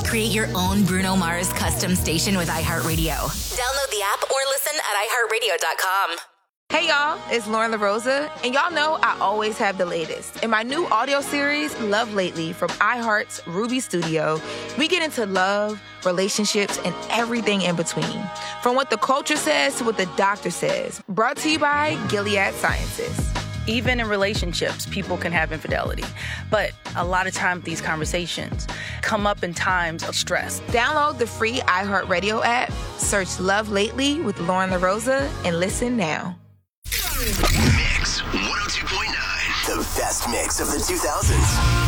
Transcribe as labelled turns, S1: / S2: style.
S1: Create your own Bruno Mars custom station with iHeartRadio. Download the app or listen at iHeartRadio.com.
S2: Hey y'all, it's Lauren LaRosa, and y'all know I always have the latest. In my new audio series, Love Lately, from iHeart's Ruby Studio, we get into love, relationships, and everything in between. From what the culture says to what the doctor says. Brought to you by Gilead Sciences.
S3: Even in relationships, people can have infidelity. But a lot of times these conversations come up in times of stress.
S2: Download the free iHeartRadio app, search Love Lately with Lauren LaRosa, and listen now.
S4: Mix 102.9. The best mix of the 2000s.